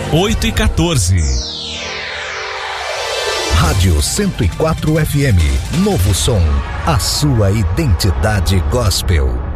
8h14. Rádio 104 FM, novo som, a sua identidade gospel.